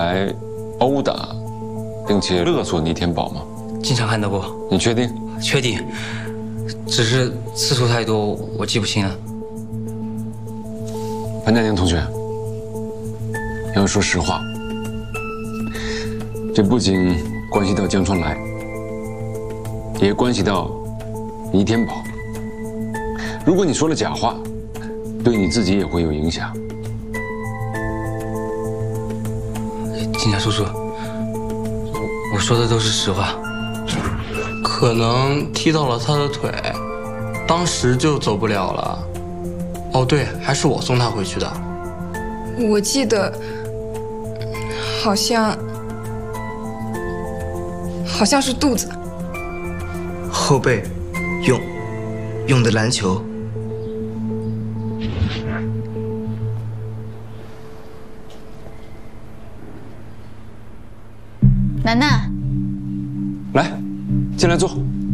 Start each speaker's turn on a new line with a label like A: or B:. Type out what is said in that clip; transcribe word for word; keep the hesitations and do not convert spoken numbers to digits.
A: 来殴打，并且勒索倪天宝吗？
B: 经常看到过。
A: 你确定？
B: 确定，只是次数太多，我记不清了。
A: 潘佳宁同学，要说实话，这不仅关系到江川来，也关系到倪天宝。如果你说了假话，对你自己也会有影响。
B: 警察叔叔，我我说的都是实话。
C: 可能踢到了他的腿，当时就走不了了。哦，对，还是我送他回去的。
D: 我记得，好像，好像是肚子。
E: 后背，用，用的篮球。
F: 楠楠，
A: 来，进来坐。